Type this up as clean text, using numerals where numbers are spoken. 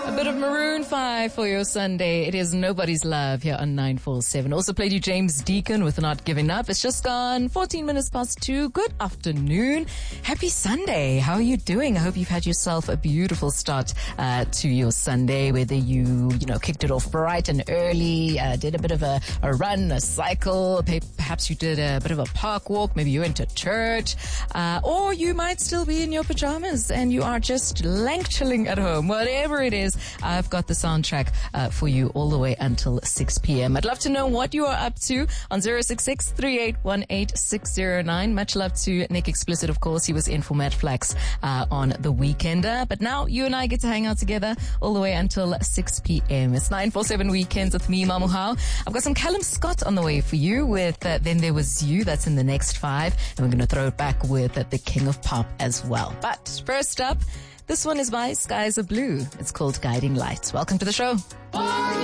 A bit of Maroon 5 for your Sunday. It is Nobody's Love here on 947. Also played you James Deacon with Not Giving Up. It's just gone 14 minutes past 2. Good afternoon. Happy Sunday. How are you doing? I hope you've had yourself a beautiful start to your Sunday, whether you kicked it off bright and early, did a bit of a run, a cycle, perhaps you did a bit of a park walk, maybe you went to church, or you might still be in your pajamas and you are just chilling at home. Whatever it is, I've got the soundtrack for you all the way until 6 p.m. I'd love to know what you are up to on 066-3818-609. Much love to Nick Explicit, of course. He was in for Matt Flax on the Weekender. But now you and I get to hang out together all the way until 6 p.m. It's 947 Weekends with me, Mamuhao. I've got some Callum Scott on the way for you with Then There Was You. That's in the next 5. And we're going to throw it back with the King of Pop as well. But first up, this one is by Skies Are Blue. It's called Guiding Light. Welcome to the show.